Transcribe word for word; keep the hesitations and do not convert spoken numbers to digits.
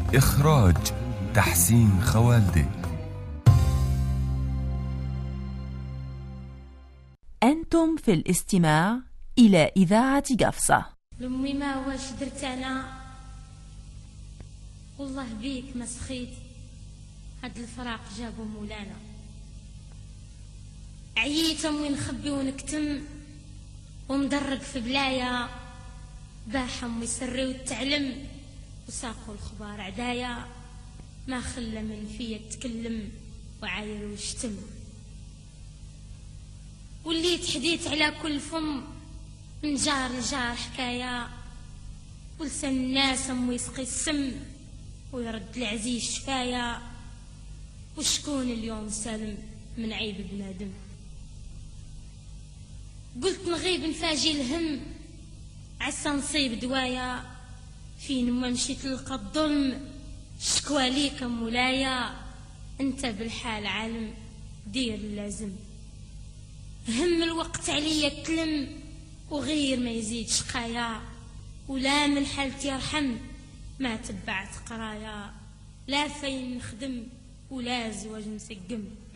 إخراج تحسين خوالدي. أنتم في الاستماع إلى إذاعة قفصة. لأمي ما واش درت أنا، والله بيك ما سخيت، هاد الفراق جابو مولانا. عييت أمي نخبي ونكتم ومدرق في بلايا، باح أمي سري وتعلم وساقوا الخبار عدايا، ما خلى من فيا تكلم وعاير وشتم. وليت حديت على كل فم من جار لجار حكاية، ولسان الناس أمو يسقي السم ويرد العزيز شفايا، وشكون اليوم سالم من عيب بنادم. قلت نغيب نفاجي الهم عسى نصيب دوايا، فين ما مشيت تلقى الظلم شكوى ليك مولايا، انت بالحال عالم دير اللازم. هم الوقت عليا تلم وغير ما يزيد شقايا، ولا من حالتي يرحم ما تبعت قرايا، لا فين نخدم ولا زواج مسقم.